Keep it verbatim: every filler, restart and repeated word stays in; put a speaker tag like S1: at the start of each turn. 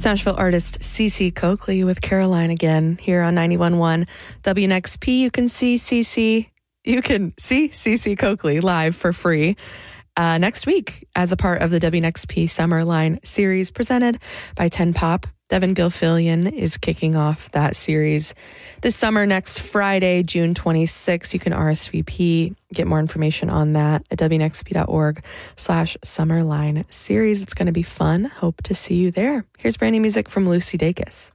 S1: It's Nashville artist Cece Coakley with Caroline again here on ninety-one point one W N X P. You can see Cece, you can see Cece Coakley live for free uh, next week as a part of the W N X P Summer Line series presented by ten pop. Devin Gilfillian is kicking off that series this summer next Friday, June twenty-sixth. You can R S V P, get more information on that at W N X P dot org slash Summerline series. It's going to be fun. Hope to see you there. Here's brand new music from Lucy Dacus.